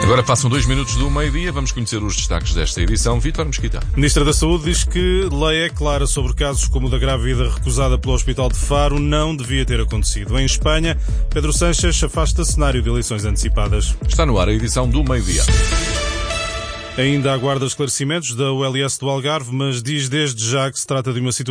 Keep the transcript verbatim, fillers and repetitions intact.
Agora passam dois minutos do meio-dia, vamos conhecer os destaques desta edição. Vítor Mesquita. A Ministra da Saúde diz que lei é clara sobre casos como o da grávida recusada pelo Hospital de Faro não devia ter acontecido. Em Espanha, Pedro Sánchez afasta cenário de eleições antecipadas. Está no ar a edição do meio-dia. Ainda aguarda esclarecimentos da U L S do Algarve, mas diz desde já que se trata de uma situação